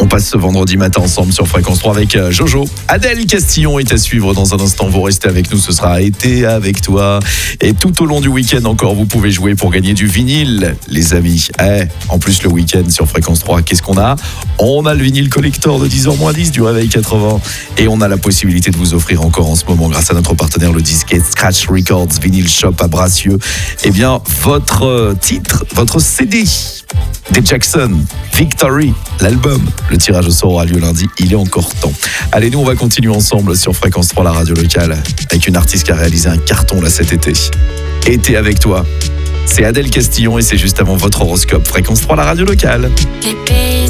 On passe ce vendredi matin ensemble sur Fréquence 3 avec Jojo. Adèle Castillon est à suivre dans un instant. Vous restez avec nous, ce sera été avec toi. Et tout au long du week-end encore, vous pouvez jouer pour gagner du vinyle, les amis. En plus, le week-end sur Fréquence 3, qu'est-ce qu'on a ? On a le vinyle collector de 10h-10 du Réveil 80. Et on a la possibilité de vous offrir encore en ce moment, grâce à notre partenaire, le disquette Scratch Records Vinyl Shop à Bracieux, eh bien, votre titre, votre CD des Jackson, Victory, l'album. Le tirage au sort aura lieu lundi, il est encore temps. Allez, nous on va continuer ensemble sur Fréquence 3, la radio locale, avec une artiste qui a réalisé un carton là cet été. Été avec toi, c'est Adèle Castillon et c'est juste avant votre horoscope. Fréquence 3, la radio locale.